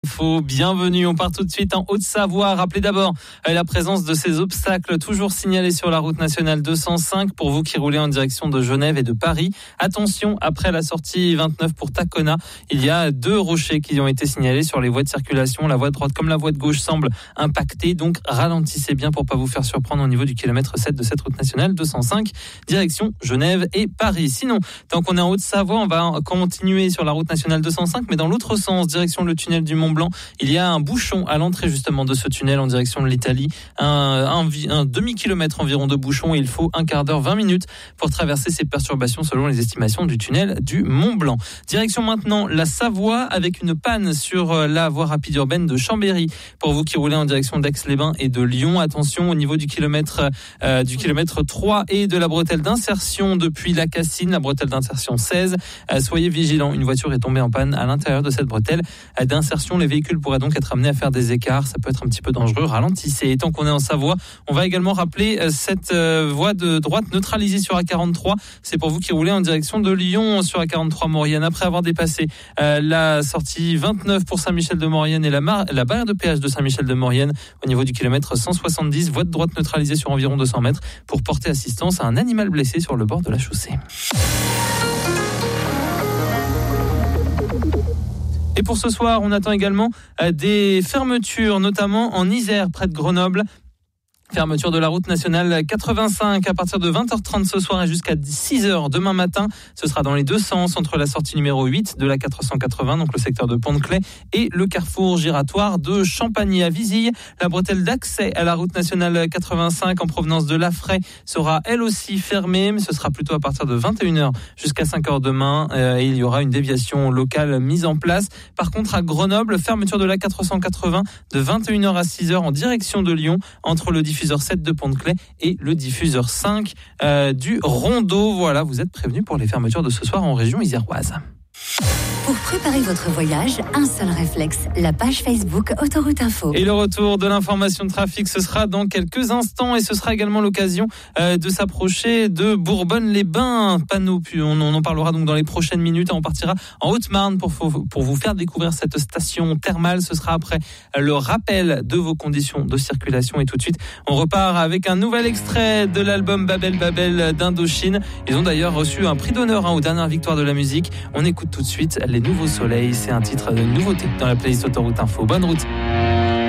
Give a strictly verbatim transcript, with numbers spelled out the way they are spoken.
Info, bienvenue, on part tout de suite en Haute-Savoie. Rappelez d'abord la présence de ces obstacles toujours signalés sur la route nationale deux cent cinq pour vous qui roulez en direction de Genève et de Paris. Attention, après la sortie vingt-neuf pour Tacona, il y a deux rochers qui ont été signalés sur les voies de circulation. La voie de droite comme la voie de gauche semble impactée, donc ralentissez bien pour pas vous faire surprendre au niveau du kilomètre sept de cette route nationale deux cent cinq, direction Genève et Paris. Sinon, tant qu'on est en Haute-Savoie, on va continuer sur la route nationale deux cent cinq, mais dans l'autre sens, direction le tunnel du Mont Blanc. Il y a un bouchon à l'entrée justement de ce tunnel en direction de l'Italie. Un, un, un demi-kilomètre environ de bouchon. Il faut un quart d'heure, vingt minutes pour traverser ces perturbations selon les estimations du tunnel du Mont Blanc. Direction maintenant la Savoie avec une panne sur la voie rapide urbaine de Chambéry. Pour vous qui roulez en direction d'Aix-les-Bains et de Lyon, attention au niveau du kilomètre, euh, du kilomètre trois et de la bretelle d'insertion depuis la Cassine, la bretelle d'insertion seize. Euh, soyez vigilants, une voiture est tombée en panne à l'intérieur de cette bretelle d'insertion. Les véhicules pourraient donc être amenés à faire des écarts. Ça peut être un petit peu dangereux. Ralentissez. Et tant qu'on est en Savoie, on va également rappeler cette voie de droite neutralisée sur A quarante-trois. C'est pour vous qui roulez en direction de Lyon sur A quarante-trois Maurienne. Après avoir dépassé euh, la sortie vingt-neuf pour Saint-Michel-de-Maurienne et la, mar- la barrière de péage de Saint-Michel-de-Maurienne au niveau du kilomètre cent soixante-dix, voie de droite neutralisée sur environ deux cents mètres pour porter assistance à un animal blessé sur le bord de la chaussée. Et pour ce soir, on attend également des fermetures, notamment en Isère, près de Grenoble. Fermeture de la route nationale quatre-vingt-cinq à partir de vingt heures trente ce soir et jusqu'à six heures demain matin. Ce sera dans les deux sens entre la sortie numéro huit de la quatre cent quatre-vingts, donc le secteur de Pont-de-Claix, et le carrefour giratoire de Champagny à Vizille. La bretelle d'accès à la route nationale quatre-vingt-cinq en provenance de Lafray sera elle aussi fermée, mais ce sera plutôt à partir de vingt et une heures jusqu'à cinq heures demain. Euh, et il y aura une déviation locale mise en place. Par contre, à Grenoble, fermeture de la quatre cent quatre-vingts de vingt et une heures à six heures en direction de Lyon entre le diffuseur sept de Pont-de-Claix et le diffuseur cinq euh, du Rondeau. Voilà, vous êtes prévenus pour les fermetures de ce soir en région iséroise. Pour préparer votre voyage, un seul réflexe, la page Facebook Autoroute Info. Et le retour de l'information de trafic, ce sera dans quelques instants et ce sera également l'occasion euh, de s'approcher de Bourbonne-les-Bains. Panneau, puis on, on en parlera donc dans les prochaines minutes. On partira en Haute-Marne pour, pour vous faire découvrir cette station thermale. Ce sera après le rappel de vos conditions de circulation. Et tout de suite, on repart avec un nouvel extrait de l'album Babel Babel d'Indochine. Ils ont d'ailleurs reçu un prix d'honneur hein, aux dernières victoires de la musique. On écoute tout de suite Les Nouveaux Soleils, c'est un titre de nouveauté dans la playlist Autoroute Info. Bonne route.